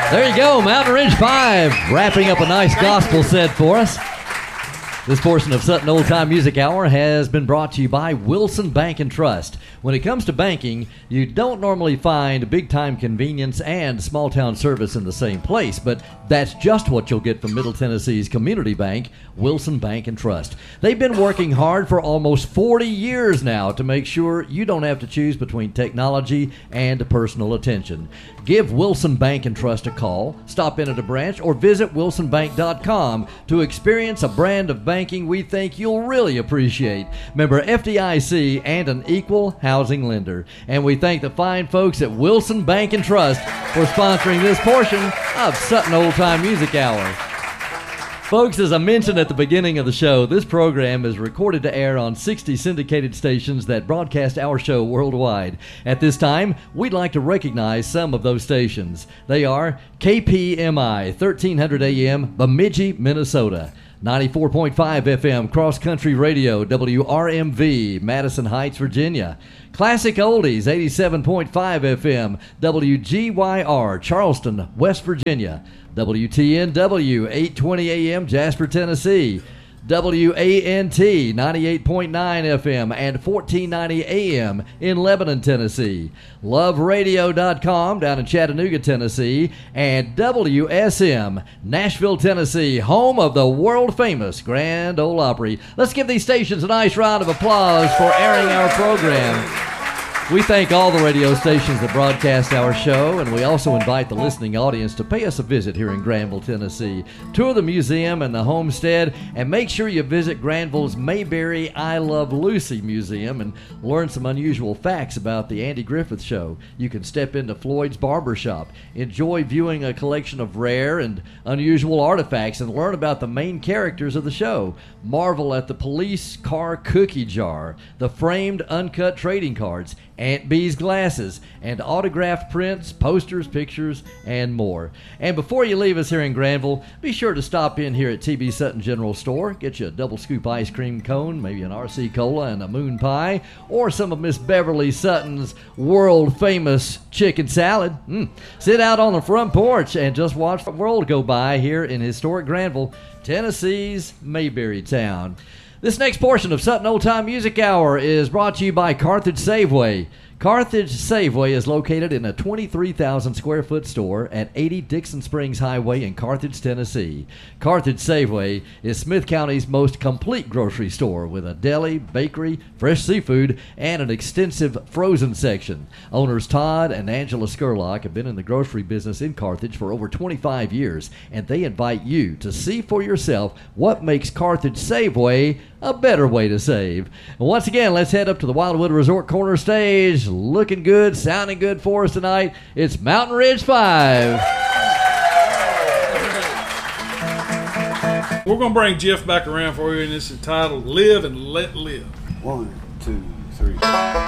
There you go, Mountain Ridge 5, wrapping up a nice gospel set for us. This portion of Sutton Old Time Music Hour has been brought to you by Wilson Bank and Trust. When it comes to banking, you don't normally find big-time convenience and small-town service in the same place, but that's just what you'll get from Middle Tennessee's community bank, Wilson Bank and Trust. They've been working hard for almost 40 years now to make sure you don't have to choose between technology and personal attention. Give Wilson Bank and Trust a call, stop in at a branch, or visit wilsonbank.com to experience a brand of banking we think you'll really appreciate. Member FDIC and an equal housing lender. And we thank the fine folks at Wilson Bank and Trust for sponsoring this portion of Sutton Old Time Music Hour. Folks, as I mentioned at the beginning of the show, this program is recorded to air on 60 syndicated stations that broadcast our show worldwide. At this time, we'd like to recognize some of those stations. They are KPMI, 1300 AM, Bemidji, Minnesota. 94.5 FM Cross Country Radio, WRMV, Madison Heights, Virginia. Classic Oldies, 87.5 FM, WGYR, Charleston, West Virginia. WTNW, 820 AM, Jasper, Tennessee. WANT, 98.9 FM and 1490 AM in Lebanon, Tennessee. LoveRadio.com down in Chattanooga, Tennessee. And WSM, Nashville, Tennessee, home of the world-famous Grand Ole Opry. Let's give these stations a nice round of applause for airing our program. We thank all the radio stations that broadcast our show, and we also invite the listening audience to pay us a visit here in Granville, Tennessee. Tour the museum and the homestead, and make sure you visit Granville's Mayberry I Love Lucy Museum and learn some unusual facts about the Andy Griffith Show. You can step into Floyd's Barbershop, enjoy viewing a collection of rare and unusual artifacts, and learn about the main characters of the show. Marvel at the police car cookie jar, the framed uncut trading cards, Aunt Bee's glasses, and autographed prints, posters, pictures, and more. And before you leave us here in Granville, be sure to stop in here at TB Sutton General Store. Get you a double scoop ice cream cone, maybe an RC Cola and a moon pie, or some of Miss Beverly Sutton's world-famous chicken salad. Sit out on the front porch and just watch the world go by here in historic Granville, Tennessee's Mayberry town. This next portion of Sutton Old Time Music Hour is brought to you by Carthage Safeway. Carthage Safeway is located in a 23,000 square foot store at 80 Dixon Springs Highway in Carthage, Tennessee. Carthage Safeway is Smith County's most complete grocery store with a deli, bakery, fresh seafood, and an extensive frozen section. Owners Todd and Angela Skurlock have been in the grocery business in Carthage for over 25 years, and they invite you to see for yourself what makes Carthage Safeway a better way to save. And once again, let's head up to the Wildwood Resort Corner stage. Looking good, sounding good for us tonight. It's Mountain Ridge 5. We're going to bring Jeff back around for you, and it's entitled Live and Let Live. 1, 2, 3.